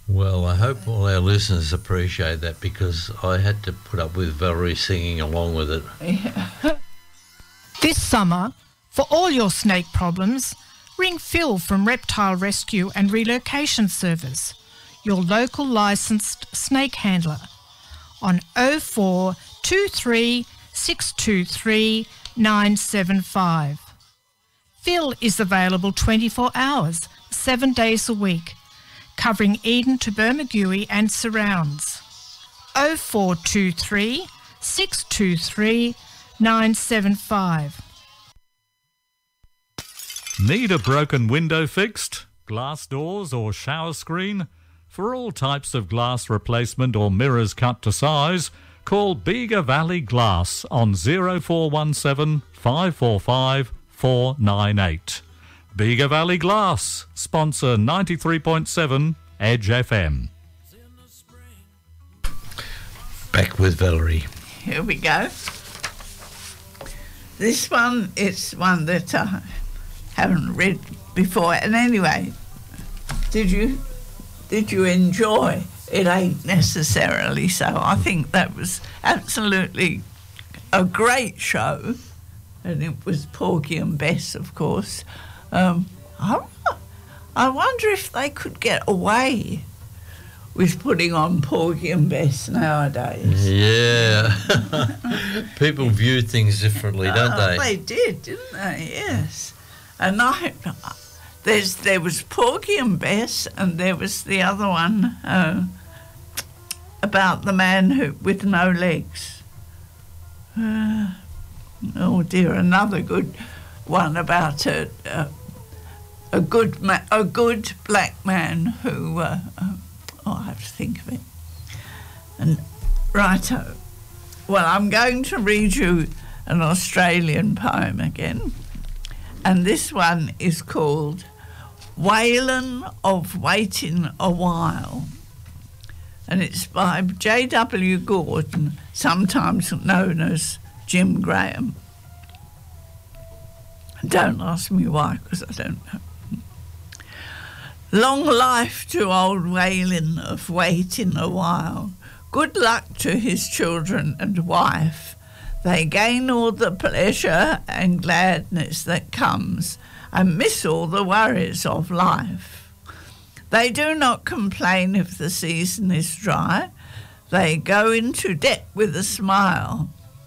Well, I hope all our listeners appreciate that because I had to put up with Valerie singing along with it. Yeah. This summer, for all your snake problems, ring Phil from Reptile Rescue and Relocation Service, your local licensed snake handler, on 0423 623 975. Phil is available 24 hours, 7 days a week, covering Eden to Bermagui and surrounds. 0423 623 975. Need a broken window fixed, glass doors or shower screen? For all types of glass replacement or mirrors cut to size, call Bega Valley Glass on 0417 545 498. Bega Valley Glass, sponsor 93.7 Edge FM. Back with Valerie. Here we go. This one is one that I haven't read before. And anyway, did you enjoy? It ain't necessarily so. I think that was absolutely a great show. And it was Porgy and Bess, of course. I wonder if they could get away with putting on Porgy and Bess nowadays. Yeah. People view things differently, don't they? They did, didn't they? Yes. And there was Porgy and Bess, and there was the other one about the man with no legs. Oh dear, another good one about a good black man who. I have to think of it. And righto. Well, I'm going to read you an Australian poem again, and this one is called Waylon of Waiting a While, and it's by J.W. Gordon, sometimes known as Jim Graham. Don't ask me why, because I don't know. Long life to old Waylon of Waiting a While. Good luck to his children and wife. They gain all the pleasure and gladness that comes and miss all the worries of life. They do not complain if the season is dry. They go into debt with a smile.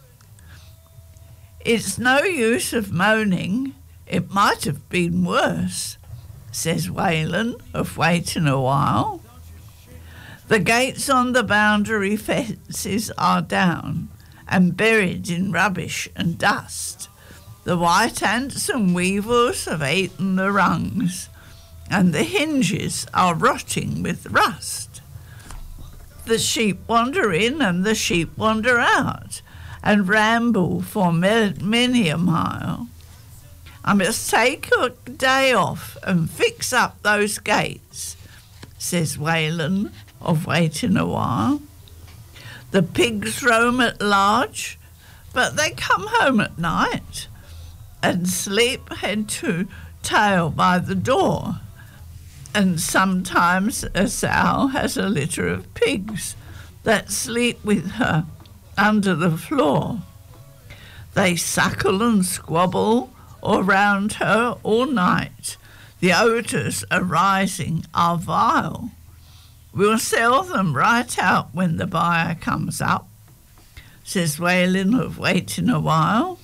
It's no use of moaning. It might have been worse, says Waylon of Waiting a While. The gates on the boundary fences are down and buried in rubbish and dust. The white ants and weevils have eaten the rungs, and the hinges are rotting with rust. The sheep wander in and the sheep wander out and ramble for many a mile. I must take a day off and fix up those gates, says Waylon of Waiting a While. The pigs roam at large, but they come home at night and sleep head to tail by the door. And sometimes a sow has a litter of pigs that sleep with her under the floor. They suckle and squabble around her all night. The odours arising are vile. We'll sell them right out when the buyer comes up, says Waylon of Waiting a While.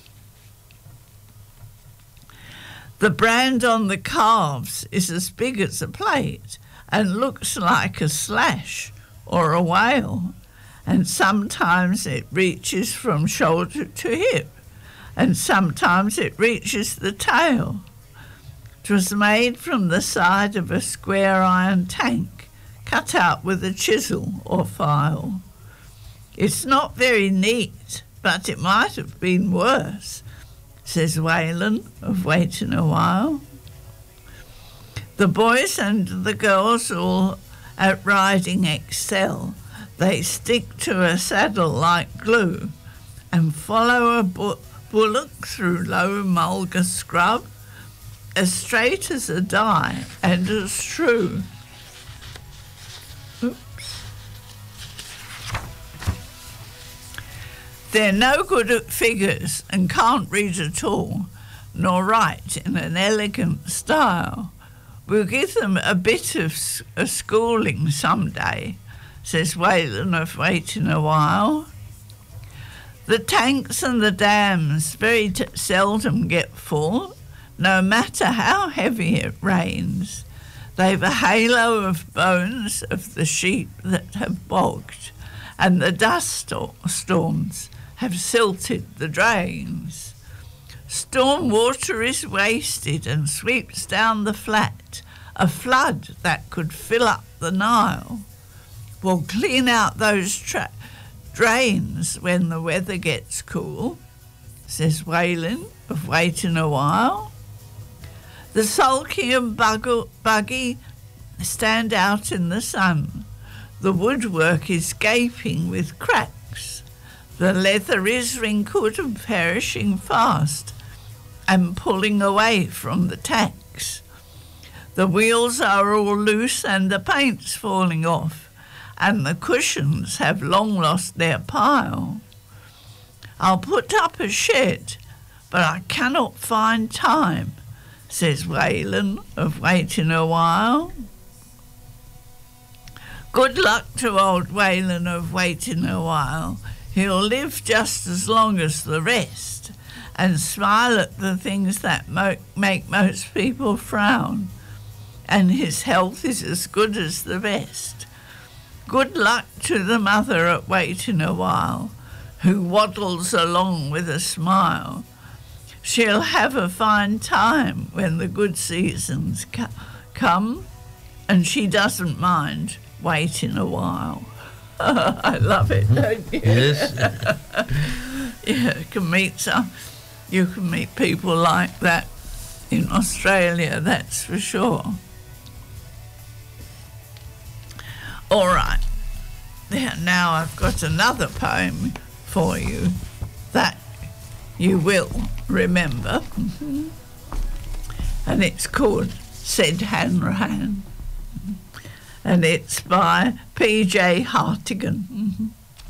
The brand on the calves is as big as a plate and looks like a slash or a whale, and sometimes it reaches from shoulder to hip, and sometimes it reaches the tail. 'Twas made from the side of a square iron tank, cut out with a chisel or file. It's not very neat, but it might have been worse, says Waylon of Waiting a While. The boys and the girls all at riding excel. They stick to a saddle like glue and follow a bullock through low mulga scrub, as straight as a die and as true. Oops. They're no good at figures and can't read at all, nor write in an elegant style. We'll give them a bit of a schooling some day, says Whalen of Waiting a While. The tanks and the dams very seldom get full, no matter how heavy it rains. They've a halo of bones of the sheep that have bogged, and the dust storms have silted the drains. Storm water is wasted and sweeps down the flat, a flood that could fill up the Nile. We'll clean out those drains when the weather gets cool, says Whalen of Waiting a While. The sulky and buggy stand out in the sun. The woodwork is gaping with cracks. The leather is wrinkled and perishing fast and pulling away from the tacks. The wheels are all loose and the paint's falling off, and the cushions have long lost their pile. I'll put up a shed, but I cannot find time, says Whalen of Waiting a While. Good luck to old Whalen of Waiting a While. He'll live just as long as the rest and smile at the things that make most people frown, and his health is as good as the best. Good luck to the mother at Waiting a While, who waddles along with a smile. She'll have a fine time when the good seasons come, and she doesn't mind waiting a while. I love it, don't you? Yes. Yeah, you can meet people like that in Australia, that's for sure. All right, now I've got another poem for you that you will remember, and it's called Said Hanrahan, and it's by P.J. Hartigan.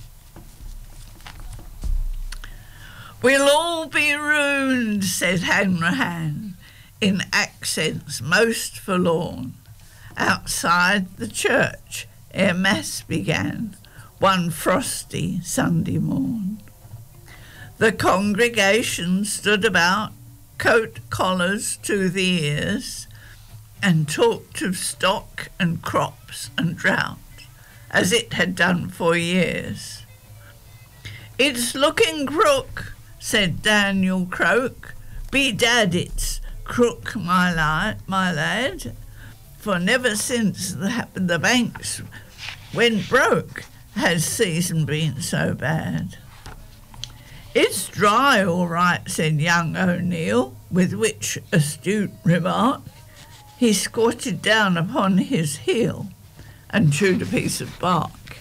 We'll all be ruined, said Hanrahan, in accents most forlorn, outside the church ere Mass began, one frosty Sunday morn. The congregation stood about, coat collars to the ears, and talked of stock and crops and drought, as it had done for years. It's looking crook, said Daniel Croak. Bedad it's crook, my lad, for never since the banks went broke has season been so bad. It's dry, all right, said young O'Neill, with which astute remark he squatted down upon his heel and chewed a piece of bark.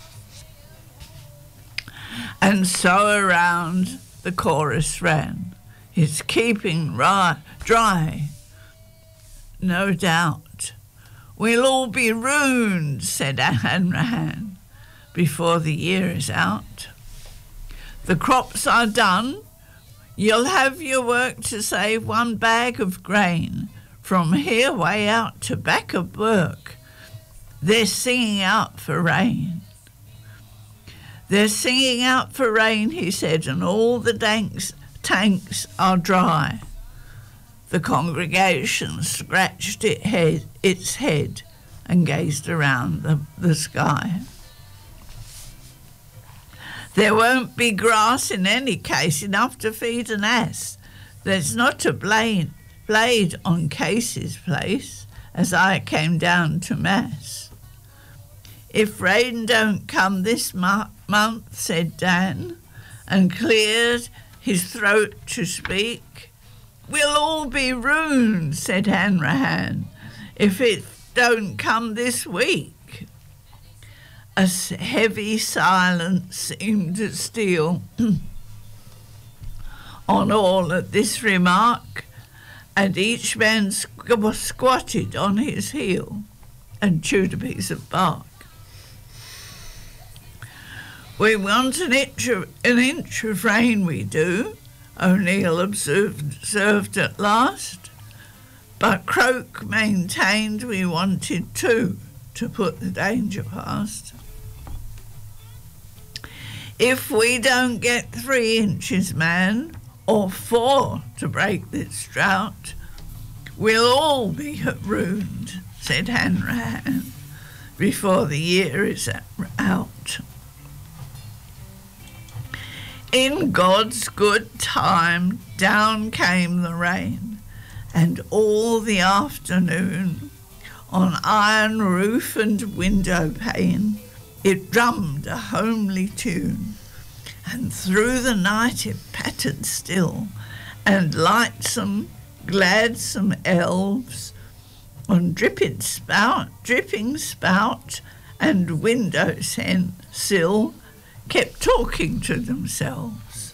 And so around the chorus ran, it's keeping dry, no doubt. We'll all be ruined, said Hanrahan, before the year is out. The crops are done. You'll have your work to save one bag of grain. From here way out to back of work, they're singing out for rain. They're singing out for rain, he said, and all the tanks are dry. The congregation scratched its head and gazed around the sky. There won't be grass in any case enough to feed an ass. There's not a blade on Casey's place as I came down to Mass. If rain don't come this month, said Dan, and cleared his throat to speak, we'll all be ruined, said Hanrahan, if it don't come this week. A heavy silence seemed to steal on all at this remark, and each man squatted on his heel and chewed a piece of bark. We want an inch of rain, we do, O'Neill observed at last. But Croke maintained we wanted two to put the danger past. If we don't get 3 inches, man, or 4 to break this drought, we'll all be ruined, said Hanrahan, before the year is out. In God's good time, down came the rain, and all the afternoon, on iron roof and window pane, it drummed a homely tune, and through the night it pattered still, and lightsome, gladsome elves on dripping spout, and window sill kept talking to themselves.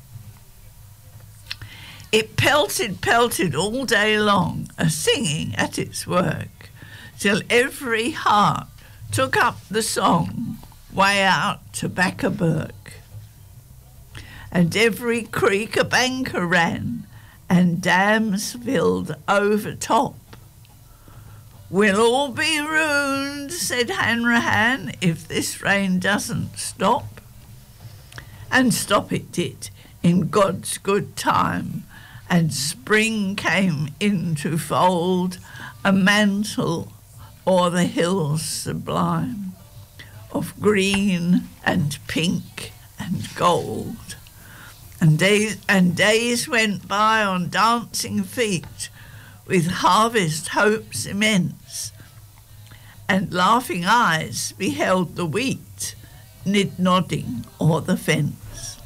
It pelted all day long, a-singing at its work, till every heart took up the song way out to Backerburg. And every creek a banker ran, and dams filled over top. We'll all be ruined, said Hanrahan, if this rain doesn't stop. And stop it did, in God's good time, and spring came in to fold a mantle o'er the hills sublime, of green and pink and gold. And days went by on dancing feet, with harvest hopes immense, and laughing eyes beheld the wheat nodding o'er the fence.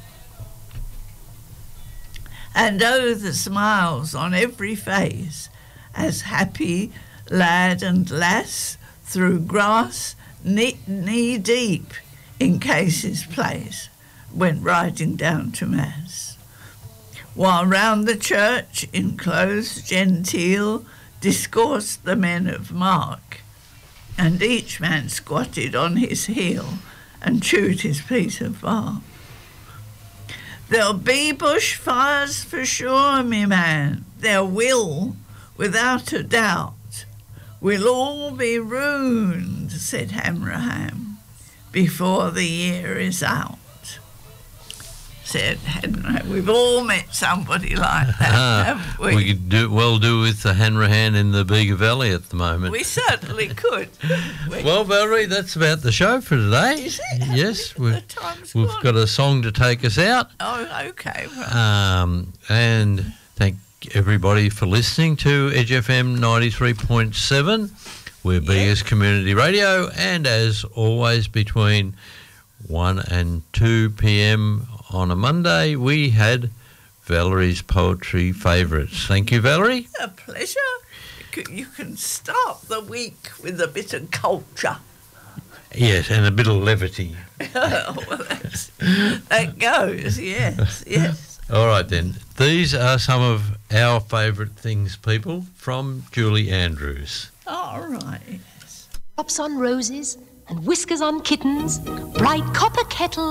And oh, the smiles on every face, as happy lad and lass through grass knee deep in Casey's place went riding down to mass, while round the church enclosed genteel discoursed the men of mark, and each man squatted on his heel and chewed his piece of bark. There'll be bushfires for sure, me man, there will, without a doubt. We'll all be ruined, said Hanrahan, before the year is out. Said Hanrahan. We've all met somebody like that, haven't we? We could do with the Hanrahan in the Bega Valley at the moment. We certainly could. Well, Valerie, that's about the show for today. Is it? Yes, The time's gone. we've got a song to take us out. Oh, okay. Well, And thank everybody for listening to Edge FM 93.7. We're Bega's Community Radio, and as always, between 1 and 2 p.m. on a Monday, we had Valerie's Poetry Favourites. Thank you, Valerie. a pleasure. You can start the week with a bit of culture. Yes, and a bit of levity. Well, that goes, yes. All right, then. These are some of our favourite things, people, from Julie Andrews. All right. Drops on roses and whiskers on kittens, bright copper kettle